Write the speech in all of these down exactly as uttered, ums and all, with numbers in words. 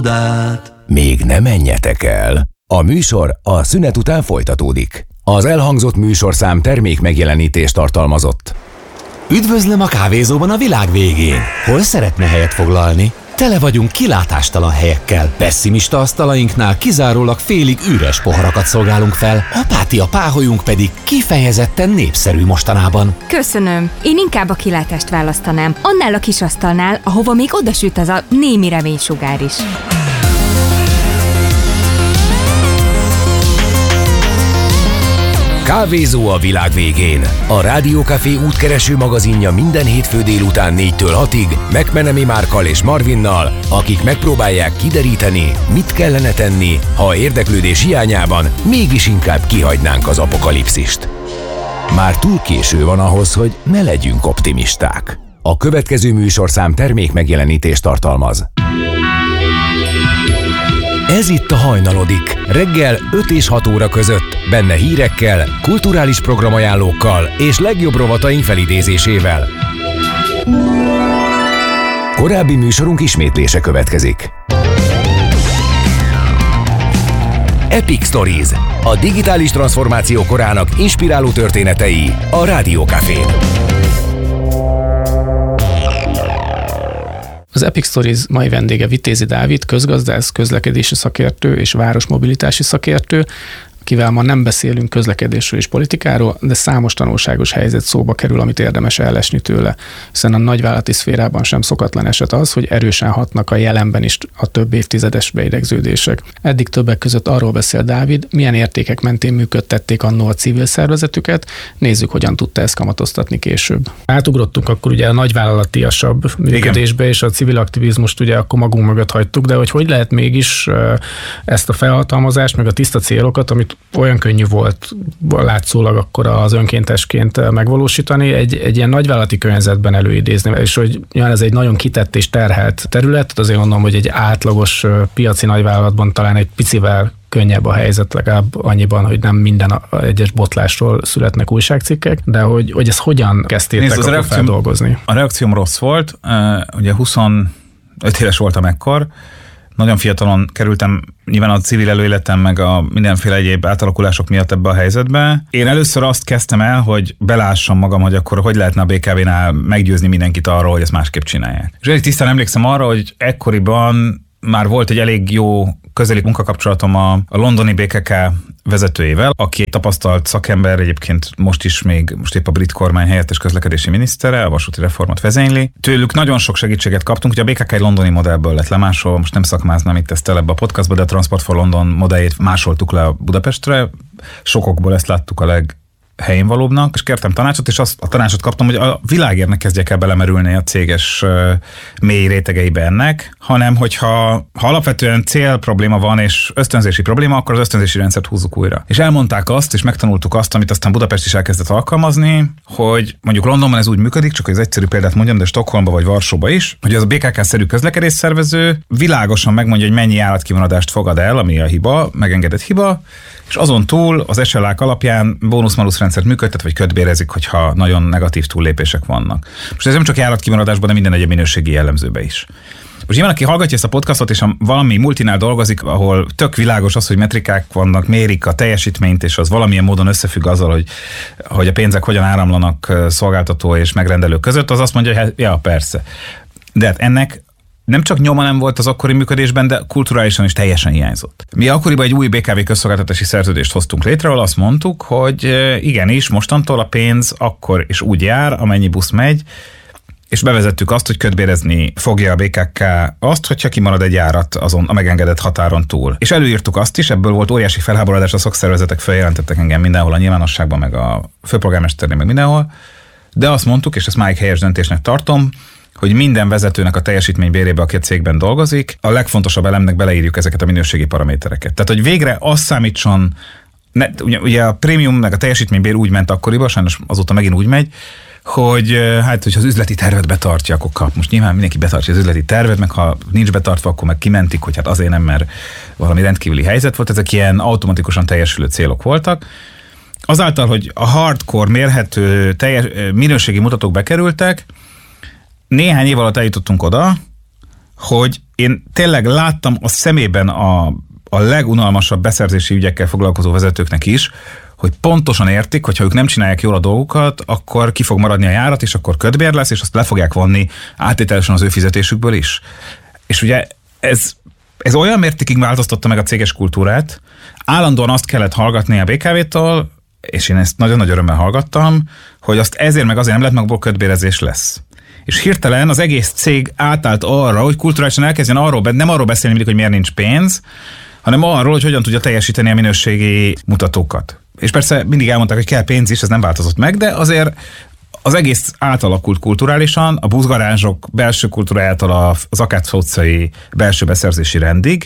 Még ne menjetek el. A műsor a szünet után folytatódik. Az elhangzott műsorszám termék megjelenítést tartalmazott. Üdvözlöm a kávézóban a világ végén. Hol szeretne helyet foglalni? Tele vagyunk kilátástalan helyekkel. Pessimista asztalainknál kizárólag félig üres poharakat szolgálunk fel, apátia páholyunk pedig kifejezetten népszerű mostanában. Köszönöm. Én inkább a kilátást választanám. Annál a kis asztalnál, ahova még odasüt az a némi reménysugár is. Kávézó a világ végén. A Rádió Café útkereső magazinja minden hétfő délután négytől hatig McMenemy Márkkal és Marvinnal, akik megpróbálják kideríteni, mit kellene tenni, ha érdeklődés hiányában mégis inkább kihagynánk az apokalipszist. Már túl késő van ahhoz, hogy ne legyünk optimisták. A következő műsorszám termék megjelenítést tartalmaz. Ez itt a Hajnalodik. Reggel öt és hat óra között, benne hírekkel, kulturális programajánlókkal és legjobb rovataink felidézésével. Korábbi műsorunk ismétlése következik. Epic Stories. A digitális transformáció korának inspiráló történetei a Rádió Cafén. Az Epic Stories mai vendége Vitézi Dávid, közgazdász, közlekedési szakértő és városmobilitási szakértő, akivel ma nem beszélünk közlekedésről és politikáról, de számos tanulságos helyzet szóba kerül, amit érdemes ellesni tőle, hiszen a nagyvállalati szférában sem szokatlan eset az, hogy erősen hatnak a jelenben is a több évtizedes beidegződések. Eddig többek között arról beszél Dávid, milyen értékek mentén működtették annó a civil szervezetüket, nézzük, hogyan tudta ezt kamatoztatni később. Átugrottunk akkor ugye a nagyvállalatiasabb működésbe, és a civil aktivizmust ugye akkor magunk mögött hagytuk, de hogy hogy lehet mégis ezt a felhatalmazást, meg a tiszta célokat, amit olyan könnyű volt látszólag akkor az önkéntesként megvalósítani, egy, egy ilyen nagyvállalati környezetben előidézni, és hogy nyilván ez egy nagyon kitett és terhelt terület, azért mondom, hogy egy átlagos piaci nagyvállalatban talán egy picivel könnyebb a helyzet, legalább annyiban, hogy nem minden egyes botlásról születnek újságcikkek, de hogy, hogy ezt hogyan kezdtétek Nézd, akkor reakcióm, feldolgozni? A reakcióm rossz volt, uh, ugye huszonöt éves voltam ekkor, nagyon fiatalon kerültem nyilván a civil előéletem, meg a mindenféle egyéb átalakulások miatt ebbe a helyzetbe. Én először azt kezdtem el, hogy belássam magam, hogy akkor hogy lehetne a bé ká vé-nál meggyőzni mindenkit arról, hogy ezt másképp csinálják. És elég tisztán emlékszem arra, hogy ekkoriban már volt egy elég jó közeli munkakapcsolatom a, a londoni bé ká ká vezetőjével, aki egy tapasztalt szakember, egyébként most is még, most épp a brit kormány helyettes közlekedési minisztere, a vasúti reformot vezényli. Tőlük nagyon sok segítséget kaptunk, ugye a bé ká ká egy londoni modellből lett lemásolva, most nem szakmáznám itt ezt el ebbe a podcastba, de a Transport for London modelljét másoltuk le a Budapestre, sokokból ezt láttuk a leg helyén valóbbnak, és kértem tanácsot, és azt a tanácsot kaptam, hogy a világért ne kezdjek el belemerülni a céges uh, mély rétegeibe ennek, hanem hogyha ha alapvetően cél probléma van, és ösztönzési probléma, akkor az ösztönzési rendszert húzzuk újra. És elmondták azt, és megtanultuk azt, amit aztán Budapest is elkezdett alkalmazni, hogy mondjuk Londonban ez úgy működik, csak hogy az egyszerű példát mondjam, de Stockholmba vagy Varsóba is, hogy az a bé ká ká-szerű közlekedésszervező világosan megmondja, hogy mennyi állatkivanodást fogad el, ami a hiba, megengedett hiba, és azon túl az es el á-k alapján bónusz-malusz rendszert működtet, vagy kötbérezik, hogyha nagyon negatív túllépések vannak. Most ez nem csak állatkivonadásban, de minden egyéb minőségi jellemzőbe is. Most nyilván, aki hallgatja ezt a podcastot, és valami multinál dolgozik, ahol tök világos az, hogy metrikák vannak, mérik a teljesítményt, és az valamilyen módon összefügg azzal, hogy, hogy a pénzek hogyan áramlanak szolgáltató és megrendelő között, az azt mondja, hogy ja, persze. De hát ennek nem csak nyoma nem volt az akkori működésben, de kulturálisan is teljesen hiányzott. Mi akkoriban egy új bé ká vé közszolgáltatási szerződést hoztunk létre, ahol azt mondtuk, hogy igenis, mostantól a pénz akkor is úgy jár, amennyi busz megy, és bevezettük azt, hogy kötbérezni fogja a bé ká ká azt, hogyha kimarad egy járat azon a megengedett határon túl. És előírtuk azt is, ebből volt óriási felháborodás, a szakszervezetek feljelentettek engem mindenhol a nyilvánosságban, meg a főpolgármesternél, meg mindenhol, de azt mondtuk, és ezt máig helyes döntésnek tartom, hogy minden vezetőnek a teljesítménybérébe, aki a cégben dolgozik, a legfontosabb elemnek beleírjuk ezeket a minőségi paramétereket. Tehát, hogy végre azt számítson, ne, ugye, ugye a prémium meg a teljesítménybér úgy ment akkoriban, sajnos azóta megint úgy megy, hogy hát, hogyha az üzleti tervet betartja, akkor kap. Most nyilván mindenki betartja az üzleti tervet, meg ha nincs betartva, akkor meg kimentik, hogy hát azért nem, mert valami rendkívüli helyzet volt. Ezek ilyen automatikusan teljesülő célok voltak. Azáltal, hogy a hardcore mérhető teljes, minőségi mutatók bekerültek, néhány év alatt eljutottunk oda, hogy én tényleg láttam a szemében a, a legunalmasabb beszerzési ügyekkel foglalkozó vezetőknek is, hogy pontosan értik, hogy ha ők nem csinálják jól a dolgukat, akkor ki fog maradni a járat, és akkor kötbér lesz, és azt le fogják vonni áttételesen az ő fizetésükből is. És ugye ez, ez olyan mértékig változtatta meg a céges kultúrát, állandóan azt kellett hallgatni a bé ká vé-től, és én ezt nagyon nagy örömmel hallgattam, hogy azt ezért meg azért nem lett, meg abból kötbérezés lesz. És hirtelen az egész cég átállt arra, hogy kulturálisan elkezdjen arról, nem arról beszélni mindig, hogy miért nincs pénz, hanem arról, hogy hogyan tudja teljesíteni a minőségi mutatókat. És persze mindig elmondták, hogy kell pénz is, ez nem változott meg, de azért az egész átalakult kulturálisan, a buszgarázsok belső kultúrájától az Akác utcai belső beszerzési rendig.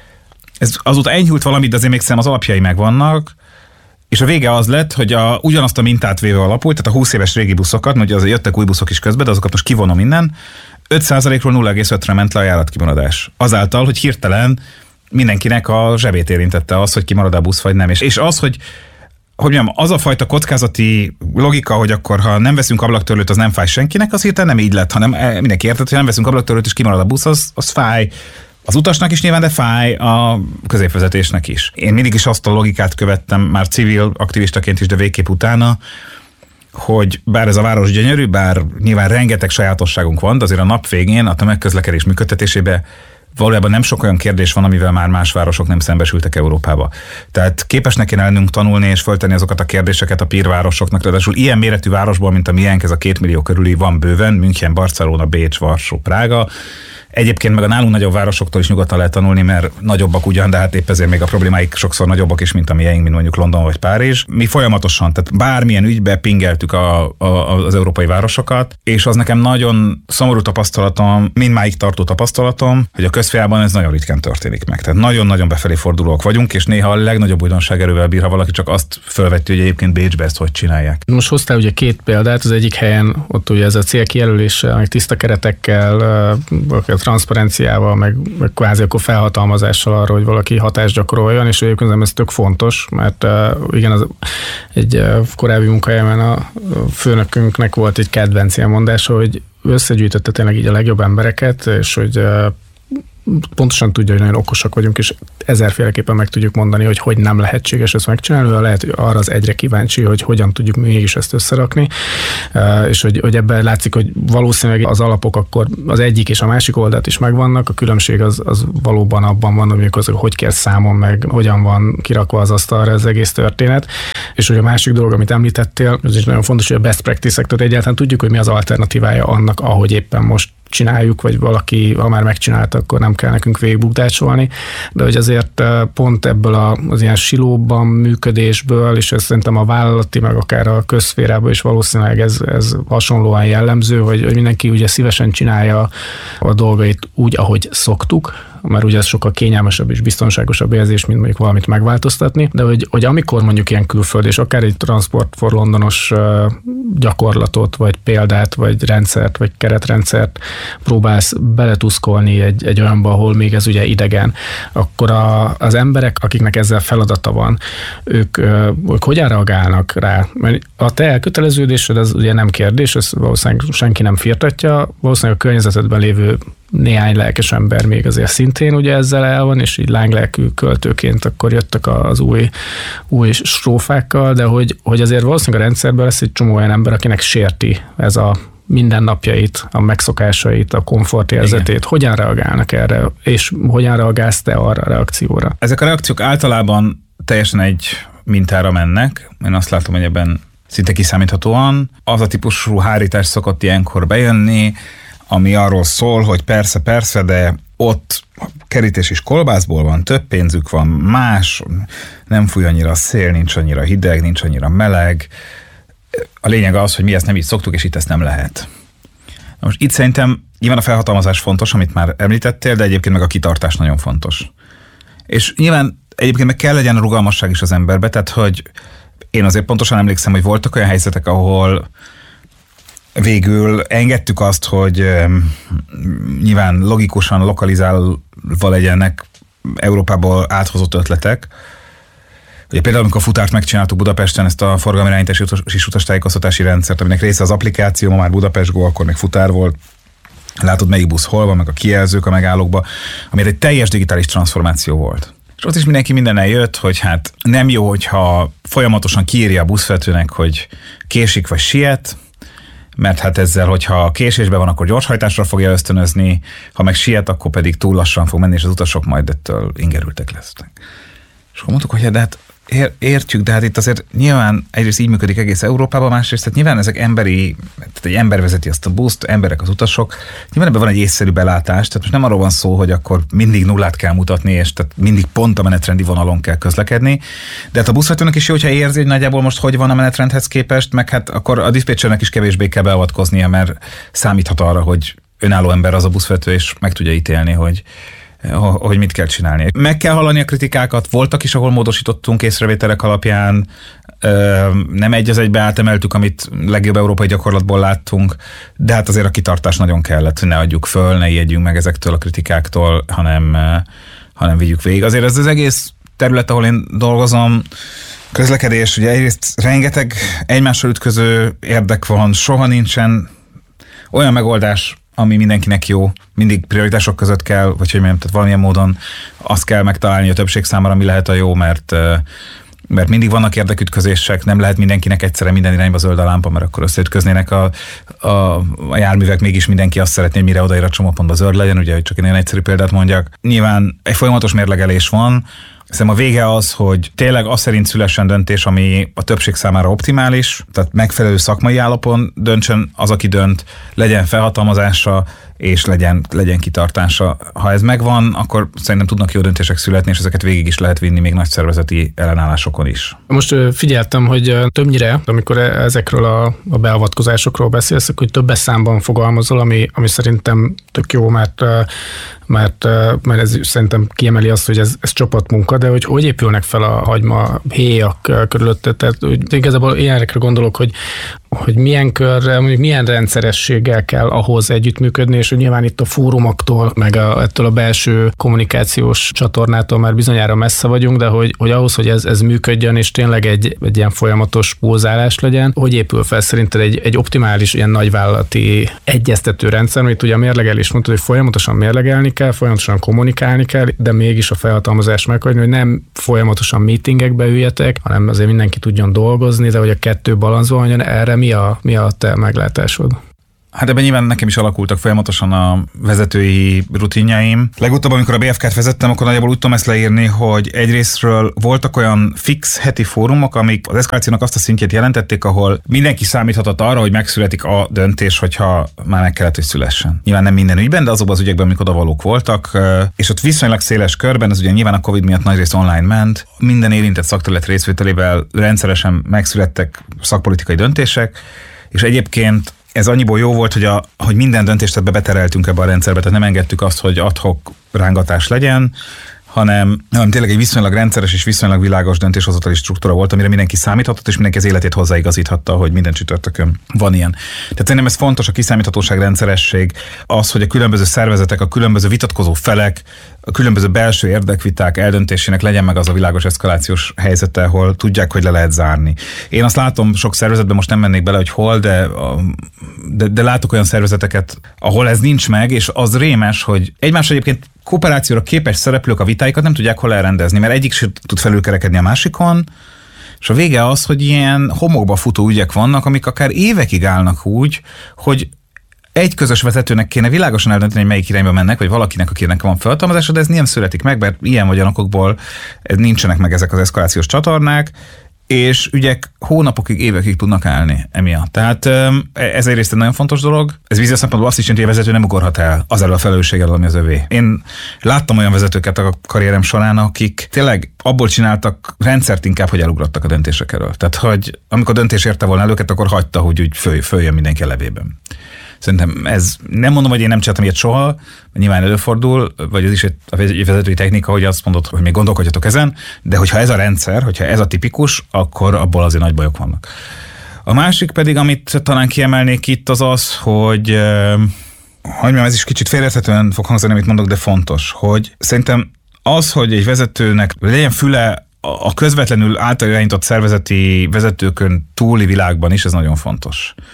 Ez azóta enyhült valamit, de azért még szerintem az alapjai megvannak, és a vége az lett, hogy a, ugyanazt a mintát véve alapult, tehát a húsz éves régi buszokat, mert azért jöttek új buszok is közben, de azokat most kivonom innen, öt százalékról nulla egész ötre ment le a járatkimaradás. Azáltal, hogy hirtelen mindenkinek a zsebét érintette az, hogy kimarad a busz vagy nem. És, és az, hogy hogy mondjam, az a fajta kockázati logika, hogy akkor ha nem veszünk ablaktörlőt, az nem fáj senkinek, az hirtelen nem így lett, hanem mindenki értett, hogy nem veszünk ablaktörlőt, és kimarad a busz, az, az fáj. Az utasnak is nyilván, de fáj a középvezetésnek is. Én mindig is azt a logikát követtem, már civil aktivistaként is, de végképp utána, hogy bár ez a város gyönyörű, bár nyilván rengeteg sajátosságunk van, de azért a nap végén a tömegközlekedés működtetésében valójában nem sok olyan kérdés van, amivel már más városok nem szembesültek Európába. Tehát képesnek kéne lennünk tanulni és föltenni azokat a kérdéseket a pírvárosoknak. Ráadásul ilyen méretű városból, mint a miénk, ez a két millió körüli van bőven, München, Barcelona, Bécs, Varsó, Prága. Egyébként meg a nálunk nagyobb városoktól is nyugodtan lehet tanulni, mert nagyobbak ugyan, de hát épp ezért még a problémáik sokszor nagyobbak is, mint a miénk, mint mondjuk London vagy Párizs. Mi folyamatosan, tehát bármilyen ügybe pingeltük a, a, az európai városokat, és az nekem nagyon szomorú tapasztalatom, mindmáig tartó tapasztalatom, hogy a közférában ez nagyon ritkán történik meg. Tehát nagyon-nagyon befelé fordulók vagyunk, és néha a legnagyobb újdonság erővel bír, ha valaki csak azt fölvetti, hogy egyébként Bécsbe ezt hogy csinálják. Most hoztál ugye két példát, az egyik helyen ott ugye ez a célkijelöléssel, meg tiszta keretekkel, transzparenciával, meg, meg kvázi akkor felhatalmazással arra, hogy valaki hatást gyakoroljon, és egyébként ez tök fontos, mert uh, igen, az, egy uh, korábbi munkahelyemen a főnökünknek volt egy kedvenc ilyen mondása, hogy összegyűjtötte tényleg így a legjobb embereket, és hogy uh, pontosan tudja, hogy nagyon okosak vagyunk, és ezerféleképpen meg tudjuk mondani, hogy hogy nem lehetséges ezt megcsinálni, lehet, hogy arra az egyre kíváncsi, hogy hogyan tudjuk mégis ezt összerakni, és hogy, hogy ebben látszik, hogy valószínűleg az alapok akkor az egyik és a másik oldalt is megvannak, a különbség az, az valóban abban van, hogy az, hogy kér számon meg, hogyan van kirakva az asztalra az egész történet, és hogy a másik dolog, amit említettél, ez is nagyon fontos, hogy a best practice-ek, tehát egyáltalán tudjuk, hogy mi az alternatívája annak, ahogy éppen most csináljuk, vagy valaki, ha már megcsinálta, akkor nem kell nekünk végigbukdácsolni, de hogy azért pont ebből az ilyen silóban működésből, és ez szerintem a vállalati, meg akár a közszférában is valószínűleg ez, ez hasonlóan jellemző, hogy, hogy mindenki ugye szívesen csinálja a dolgait úgy, ahogy szoktuk, mert ugye ez sokkal kényelmesebb és biztonságosabb érzés, mint mondjuk valamit megváltoztatni, de hogy, hogy amikor mondjuk ilyen külföld, és akár egy Transport for Londonos gyakorlatot, vagy példát, vagy rendszert, vagy keretrendszert próbálsz beletuszkolni egy, egy olyanba, ahol még ez ugye idegen, akkor a, az emberek, akiknek ezzel feladata van, ők, ők hogyan reagálnak rá? Mert a te elköteleződésed, ez ugye nem kérdés, ezt valószínűleg senki nem firtatja, valószínűleg a környezetedben lévő néhány lelkes ember még azért szintén ugye ezzel el van, és így lánglelkű költőként akkor jöttek az új, új strófákkal, de hogy, hogy azért valószínűleg a rendszerben lesz egy csomó olyan ember, akinek sérti ez a mindennapjait, a megszokásait, a komfortérzetét. Igen. Hogyan reagálnak erre, és hogyan reagálsz te arra a reakcióra? Ezek a reakciók általában teljesen egy mintára mennek. Én azt látom, hogy ebben szinte kiszámíthatóan. Az a típusú hárítás szokott ilyenkor bejönni, ami arról szól, hogy persze, persze, de ott kerítés és kolbászból van, több pénzük van, más, nem fúj annyira a szél, nincs annyira hideg, nincs annyira meleg. A lényeg az, hogy mi ezt nem így szoktuk, és itt ezt nem lehet. Most itt szerintem nyilván a felhatalmazás fontos, amit már említettél, de egyébként meg a kitartás nagyon fontos. És nyilván egyébként meg kell legyen a rugalmasság is az emberbe, tehát hogy én azért pontosan emlékszem, hogy voltak olyan helyzetek, ahol végül engedtük azt, hogy um, nyilván logikusan lokalizálva legyenek Európából áthozott ötletek. Ugye például, amikor a futárt megcsináltuk Budapesten, ezt a forgalmirányítási és utastájékoztatási rendszert, aminek része az applikáció, ma már Budapest Go, akkor még futár volt, látod melyik busz hol van, meg a kijelzők a megállókba, ami egy teljes digitális transformáció volt. És ott is mindenki mindennel jött, hogy hát nem jó, hogyha folyamatosan kiírja a buszvezetőnek, hogy késik vagy siet, mert hát ezzel, hogyha késésben van, akkor gyorshajtásra fogja ösztönözni, ha meg siet, akkor pedig túl lassan fog menni, és az utasok majd ettől ingerültek lesznek. És akkor mondtuk, hogy de hát értjük, de hát itt azért nyilván egyrészt így működik egész Európában, másrészt tehát nyilván ezek emberi, tehát egy ember vezeti azt a buszt, emberek az utasok, nyilván ebben van egy észszerű belátás, tehát most nem arról van szó, hogy akkor mindig nullát kell mutatni, és tehát mindig pont a menetrendi vonalon kell közlekedni, de hát a buszvezetőnek is jó, hogyha érzi, hogy nagyjából most hogy van a menetrendhez képest, meg hát akkor a diszpécsernek is kevésbé kell beavatkoznia, mert számíthat arra, hogy önálló ember az a buszvezető, és meg tudja ítélni, hogy hogy mit kell csinálni. Meg kell hallani a kritikákat, voltak is, ahol módosítottunk észrevételek alapján, nem egy az egybe átemeltük, amit legjobb európai gyakorlatból láttunk, de hát azért a kitartás nagyon kellett, hogy ne adjuk föl, ne ijedjünk meg ezektől a kritikáktól, hanem, hanem vigyük végig. Azért ez az egész terület, ahol én dolgozom, közlekedés, ugye egyrészt rengeteg egymással ütköző érdek van, soha nincsen olyan megoldás, ami mindenkinek jó, mindig prioritások között kell, vagy hogy mondjam, tehát valamilyen módon azt kell megtalálni a többség számára, mi lehet a jó, mert, mert mindig vannak érdekütközések, nem lehet mindenkinek egyszerre minden irányba zöld a lámpa, mert akkor összeütköznének a, a, a járművek, mégis mindenki azt szeretné, hogy mire odaér a csomópontba zöld legyen, ugye, hogy csak egy nagyon egyszerű példát mondjak. Nyilván egy folyamatos mérlegelés van, Szerintem a vége az, hogy tényleg az szerint szülessen döntés, ami a többség számára optimális, tehát megfelelő szakmai állapon döntsön az, aki dönt, legyen felhatalmazása, és legyen, legyen kitartása. Ha ez megvan, akkor szerintem tudnak jó döntések születni, és ezeket végig is lehet vinni még nagy szervezeti ellenállásokon is. Most figyeltem, hogy többnyire, amikor ezekről a, a beavatkozásokról beszélsz, hogy többes számban fogalmazol, ami, ami szerintem tök jó, mert, mert, mert ez szerintem kiemeli azt, hogy ez, ez csapatmunka, de hogy hogy épülnek fel a hagyma héjak körülötte, tehát hogy igazából ilyenekre gondolok, hogy hogy milyen körre, milyen rendszerességgel kell ahhoz együttműködni, és hogy nyilván itt a fórumoktól, meg a, ettől a belső kommunikációs csatornától már bizonyára messze vagyunk, de hogy, hogy ahhoz, hogy ez, ez működjön, és tényleg egy, egy ilyen folyamatos pulzálás legyen, hogy épül fel szerinted egy, egy optimális ilyen nagyvállalati egyeztető rendszer, amit ugye a mérlegelés mondtad, hogy folyamatosan mérlegelni kell, folyamatosan kommunikálni kell, de mégis a felhatalmazás meghagyni, hogy nem folyamatosan meetingekbe üljetek, hanem azért mindenki tudjon dolgozni, de hogy a kettő balanszban van, erre mi a, mi a te meglátásod? Hát ebben nyilván nekem is alakultak folyamatosan a vezetői rutinjaim. Legutóbb, amikor a bé ef ká-t vezettem, akkor nagyjából úgy tudom ezt leírni, hogy egyrésztről voltak olyan fix heti fórumok, amik az eszkalációnak azt a szintjét jelentették, ahol mindenki számíthatott arra, hogy megszületik a döntés, hogyha már meg kellett, hogy szülessen. Nyilván nem minden ügyben, de azokban az ügyekben, amik odavalók voltak, és ott viszonylag széles körben, ez ugye nyilván a Covid miatt nagyrészt online ment, minden érintett szakterület részvételével rendszeresen megszülettek szakpolitikai döntések, és egyébként ez annyiból jó volt, hogy, a, hogy minden döntést ebbe betereltünk ebbe a rendszerbe, tehát nem engedtük azt, hogy ad-hoc rángatás legyen, hanem, hanem tényleg egy viszonylag rendszeres és viszonylag világos döntéshozatali struktúra volt, amire mindenki számíthatott, és mindenki az életét hozzáigazíthatta, hogy minden csütörtökön van ilyen. Tehát szerintem ez fontos, a kiszámíthatóság, rendszeresség, az, hogy a különböző szervezetek, a különböző vitatkozó felek, a különböző belső érdekviták eldöntésének legyen meg az a világos eszkalációs helyzete, ahol tudják, hogy le lehet zárni. Én azt látom sok szervezetben, most nem mennék bele, hogy hol, de, de, de látok olyan szervezeteket, ahol ez nincs meg, és az rémes, hogy egymás egyébként kooperációra képes szereplők a vitáikat nem tudják hol elrendezni, mert egyik sem tud felülkerekedni a másikon, és a vége az, hogy ilyen homokba futó ügyek vannak, amik akár évekig állnak úgy, hogy egy közös vezetőnek kéne világosan eldönteni, hogy melyik irányba mennek, vagy valakinek, akinek van felhatalmazása, de ez nem születik meg, mert ilyen vagy olyanokból nincsenek meg ezek az eszkalációs csatornák, és ügyek hónapokig, évekig tudnak állni emiatt. Tehát ez egyrészt egy nagyon fontos dolog. Ez víziós szempontból azt is jelenti, hogy a vezető nem ugorhat el az elől a felelősséggel, ami az övé. Én láttam olyan vezetőket a karrierem során, akik tényleg abból csináltak rendszert inkább, hogy elugrottak a döntések elől. Tehát, hogy amikor döntés érte volna el őket, akkor hagyta, hogy úgy föl, följön mindenki a levében. Szerintem ez, nem mondom, hogy én nem csináltam ilyet soha, nyilván előfordul, vagy ez is egy vezetői technika, hogy azt mondod, hogy még gondolkodjatok ezen, de hogyha ez a rendszer, hogyha ez a tipikus, akkor abból azért nagy bajok vannak. A másik pedig, amit talán kiemelnék itt, az az, hogy hogy mondjam, ez is kicsit félreérthetően fog hangzani, amit mondok, de fontos, hogy szerintem az, hogy egy vezetőnek legyen füle a közvetlenül által irányított szervezeti vezetőkön túli világban is, ez nagyon fontos.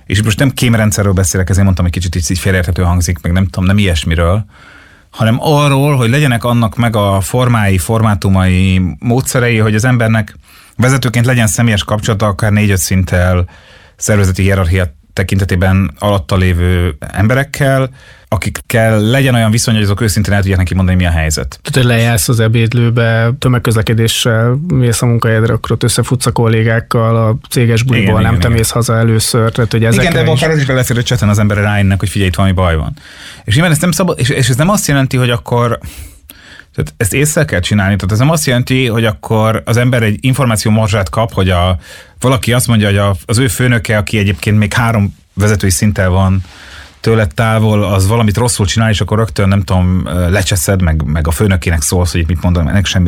és most nem kémrendszerről beszélek, ezért mondtam, hogy kicsit így félreérthető hangzik, meg nem tudom, nem ilyesmiről, hanem arról, hogy legyenek annak meg a formái, formátumai, módszerei, hogy az embernek vezetőként legyen személyes kapcsolata, akár négy-öt szinttel, szervezeti hierarchia tekintetében alatta lévő emberekkel, akikkel legyen olyan viszony, hogy azok őszintén el tudják neki mondani, mi a helyzet. Tehát, hogy lejársz az ebédlőbe, tömegközlekedéssel, mész a munkahelyedre, akkor ott összefutsz a kollégákkal, a céges buliból igen, nem igen, te igen. mész haza először. Tehát, hogy igen, de akár az is belefér, hogy cseten az emberre rájönnek, hogy figyelj, itt valami baj van. És nyilván ez nem szabad, és, és ez nem azt jelenti, hogy akkor tehát ezt észre kell csinálni, tehát ez nem azt jelenti, hogy akkor az ember egy információ morzsát kap, hogy a, valaki azt mondja, hogy a, az ő főnöke, aki egyébként még három vezetői szinttel van tőled távol, az valamit rosszul csinál, és akkor rögtön nem tudom, lecseszed, meg, meg a főnökének szólsz, hogy mit mondom, ennek semmi,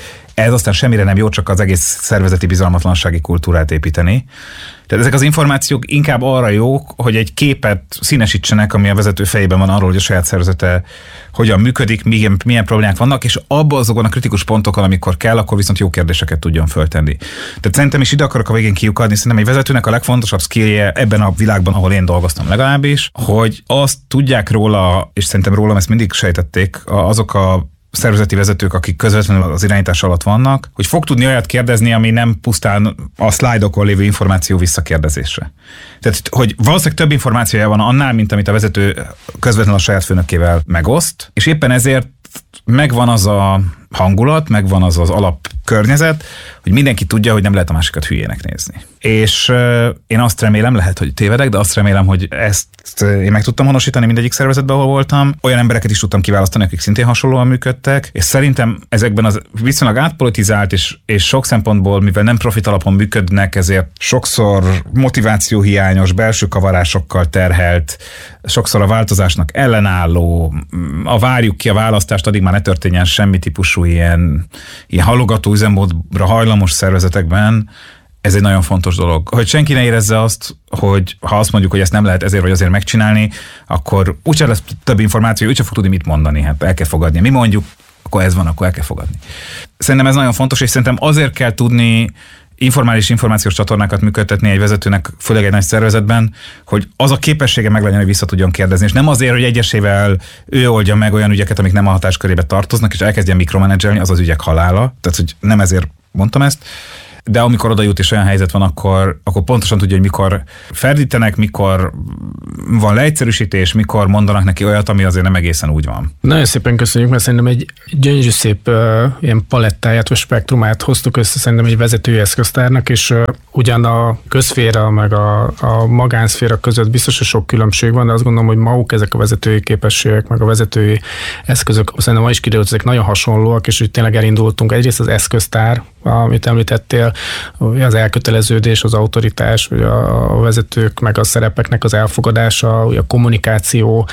ez aztán semmire nem jó, csak az egész szervezeti bizalmatlansági kultúrát építeni. Tehát ezek az információk inkább arra jók, hogy egy képet színesítsenek, ami a vezető fejében van arról, hogy a saját szervezete hogyan működik, milyen, milyen problémák vannak, és abban azokon a kritikus pontokon, amikor kell, akkor viszont jó kérdéseket tudjon föltenni. Tehát szerintem is ide akarok a végén kiukadni, szerintem egy vezetőnek a legfontosabb skillje ebben a világban, ahol én dolgoztam legalábbis, hogy azt tudják róla, és szerintem rólam ezt mindig sejtették, azok a szervezeti vezetők, akik közvetlenül az irányítás alatt vannak, hogy fog tudni olyat kérdezni, ami nem pusztán a szlájdokon lévő információ visszakérdezésre. Tehát, hogy valószínűleg több információja van annál, mint amit a vezető közvetlenül a saját főnökével megoszt, és éppen ezért megvan az a hangulat, megvan az az alapkörnyezet, hogy mindenki tudja, hogy nem lehet a másikat hülyének nézni. És euh, én azt remélem, lehet, hogy tévedek, de azt remélem, hogy ezt én meg tudtam honosítani mindegyik szervezetben, ahol voltam. Olyan embereket is tudtam kiválasztani, akik szintén hasonlóan működtek, és szerintem ezekben az viszonylag átpolitizált és, és sok szempontból, mivel nem profit alapon működnek, ezért sokszor motivációhiányos, belső kavarásokkal terhelt, sokszor a változásnak ellenálló, a várjuk ki a választást, addig már ne történjen semmi típusú ilyen, ilyen halogató üzemmódra hajlamos szervezetekben, ez egy nagyon fontos dolog. Hogy senki ne érezze azt, hogy ha azt mondjuk, hogy ezt nem lehet ezért vagy azért megcsinálni, akkor úgyse lesz több információ, úgyse fog tudni mit mondani, hát el kell fogadni. Mi mondjuk, akkor ez van, akkor el kell fogadni. Szerintem ez nagyon fontos, és szerintem azért kell tudni informális információs csatornákat működtetni egy vezetőnek, főleg egy nagy szervezetben, hogy az a képessége meglegyen, hogy vissza tudjon kérdezni, és nem azért, hogy egyesével ő oldja meg olyan ügyeket, amik nem a hatáskörébe tartoznak, és elkezdjen mikromenedzselni, az az ügyek halála. Tehát, hogy nem ezért mondtam ezt, de amikor oda jut és olyan helyzet van, akkor, akkor pontosan tudja, hogy mikor ferdítenek, mikor van leegyszerűsítés, mikor mondanak neki olyat, ami azért nem egészen úgy van. Nagyon szépen köszönjük, mert szerintem egy gyönyörű szép uh, ilyen palettáját vagy spektrumát hoztuk össze szerintem egy vezetői eszköztárnak, és uh, ugyan a közszféra meg a, a magánszféra között biztos, hogy sok különbség van, de azt gondolom, hogy maguk ezek a vezetői képességek, meg a vezetői eszközök, szerintem ma is kiderült, ezek nagyon hasonlóak, és hogy tényleg elindultunk. Egyrészt az eszköztár, amit említettél, az elköteleződés, az autoritás, vagy a vezetők, meg a szerepeknek az elfogadása, a kommunikáció,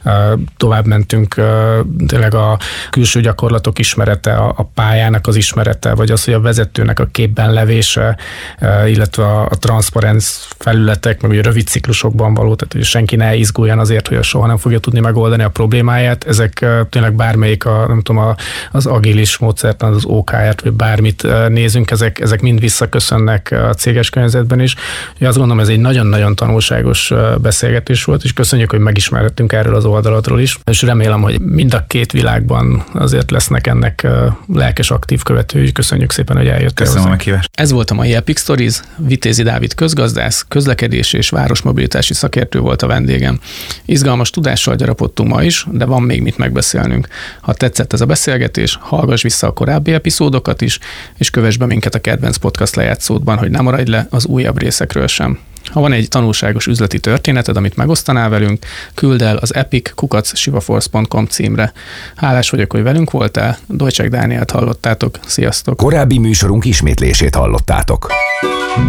tovább mentünk tényleg a külső gyakorlatok ismerete, a pályának az ismerete, vagy az, hogy a vezetőnek a képben levése, illetve a, a transzparens felületek, meg ugye rövid ciklusokban való, tehát hogy senki ne izguljon azért, hogy soha nem fogja tudni megoldani a problémáját. Ezek tényleg bármelyik, a, nem tudom, az agilis módszertan, az ó ká er-t, vagy bármit nézünk, ezek, ezek mind visszaköszönnek a céges környezetben is. Én azt gondolom, ez egy nagyon-nagyon tanulságos beszélgetés volt, és köszönjük, hogy megismerhettünk erről az oldalatról is, és remélem, hogy mind a két világban azért lesznek ennek lelkes, aktív követői. Köszönjük szépen, hogy eljöttél. Köszönöm a meghívást. Ez volt a mai Epic Stories. Vitézi Dávid közgazdász, közlekedési és városmobilitási szakértő volt a vendégem. Izgalmas tudással gyarapodtunk ma is, de van még mit megbeszélnünk. Ha tetszett ez a beszélgetés, hallgass vissza a korábbi epizódokat is, és kövess be minket a kedvenc podcast lejátszódban, hogy ne maradj le az újabb részekről sem. Ha van egy tanulságos üzleti történeted, amit megosztanál velünk, küld el az epic kukac sivaforce pont com címre. Hálás vagyok, hogy velünk voltál. Dojcsák Dánielt hallottátok. Sziasztok! Korábbi műsorunk ismétlését hallottátok.